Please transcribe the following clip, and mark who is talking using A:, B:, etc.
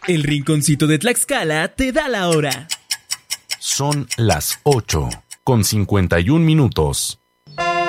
A: El Rinconcito de Tlaxcala te da la hora.
B: Son las 8:51 minutos.